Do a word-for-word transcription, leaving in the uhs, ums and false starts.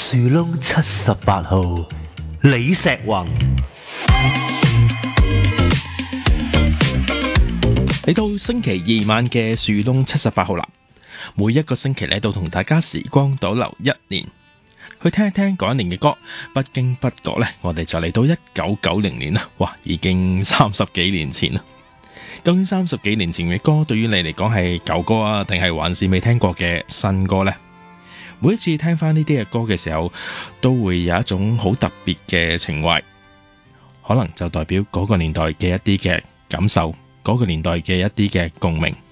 樹窿七十八號，李石宏。 嚟到星期二晚嘅樹窿七十八號啦，每一個星期咧都同大家時光倒流一年，去聽一聽嗰一年嘅歌。不經不覺咧，我哋就嚟到一九九零年啦，哇，已經三十幾年前啦。究竟三十幾年前嘅歌對於你嚟講係舊歌啊，定係還是未聽過嘅新歌呢？每一次聽翻呢啲嘅歌嘅時候，都會有一種好特別嘅情懷，可能就代表嗰個年代嘅一啲嘅感受，嗰個年代嘅一啲嘅共鳴。